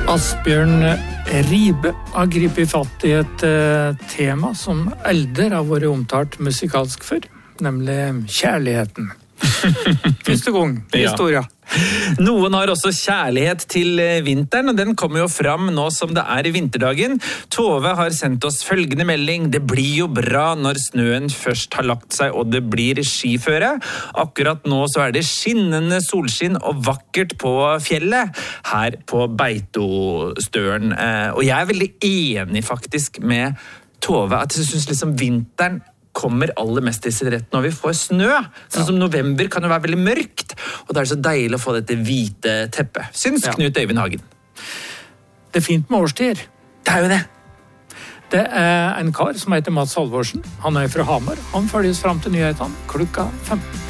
Asbjørn Ribe har gripet fatt i et tema som aldri har vært omtalt musikalsk før, nemlig kjærligheten. Første gang i historien. Noen har også kjærlighet til vinteren, og den kommer jo fram nå som det er i vinterdagen. Tove har sendt oss følgende melding: det blir jo bra når snøen først har lagt seg og det blir skiføre. Akkurat nå så er det skinnende solskinn og vakkert på fjellet her på Beitostølen. Og jeg er veldig enig faktisk med Tove at jeg synes liksom vinteren kommer aller mest til sin rett når vi får snø. Sånn som november kan jo være veldig mørkt, og da er det så deilig å få dette hvite teppet. Syns Knut Øyvind Hagen. Det er fint med årstider. Det er jo det. Det er en kar som heter Mats Halvorsen. Han er fra Hamar. Han følges frem til nyhetene klokka 15.